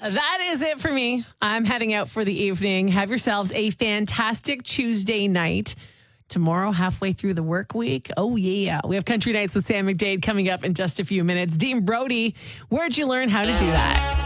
That is it for me. I'm heading out for the evening. Have yourselves a fantastic Tuesday night. Tomorrow, halfway through the work week. Oh, yeah. We have Country Nights with Sam McDade coming up in just a few minutes. Dean Brody, where'd you learn how to do that?